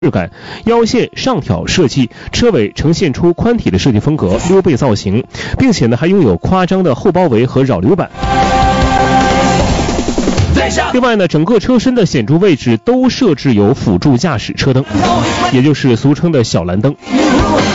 质感，腰线上挑设计，车尾呈现出宽体的设计风格，溜背造型，并且呢还拥有夸张的后包围和扰流板。另外呢，整个车身的显著位置都设置有辅助驾驶车灯，也就是俗称的小蓝灯。